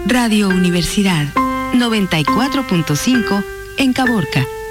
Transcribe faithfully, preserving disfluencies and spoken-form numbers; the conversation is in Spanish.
Radio Universidad noventa y cuatro punto cinco en Caborca.